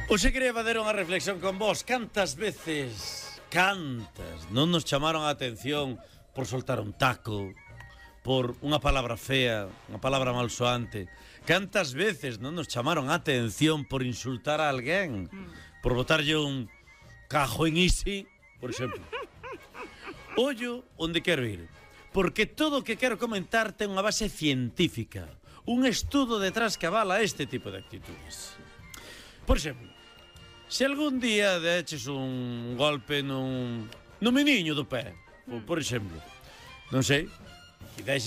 Hoxe quería facer unha reflexión con vos. Cantas non nos chamaron a atención por soltar un taco, por unha palabra fea, unha palabra malsoante? Cantas veces non nos chamaron a atención por insultar a alguén, por botarlle un cajo en isi, por exemplo? Ollo onde quero ir, porque todo o que quero comentar ten unha base científica, un estudo detrás que avala este tipo de actitudes. Por exemplo, se algún día deches un golpe nun meniño do pé, por exemplo, non sei, e